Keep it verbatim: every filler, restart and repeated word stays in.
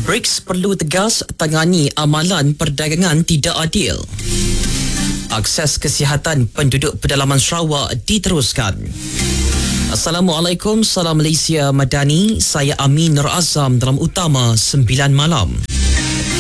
BRICS perlu tegas tangani amalan perdagangan tidak adil. Akses kesihatan penduduk pedalaman Sarawak diteruskan. Assalamualaikum, salam Malaysia Madani. Saya Amin Nur Azam dalam Utama sembilan Malam.